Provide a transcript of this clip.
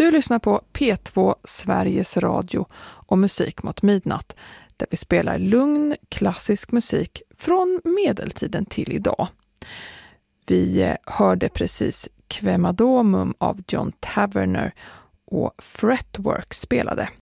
Du lyssnar på P2 Sveriges Radio och musik mot midnatt, där vi spelar lugn klassisk musik från medeltiden till idag. Vi hörde precis Quemadomum av John Taverner och Fretwork spelade.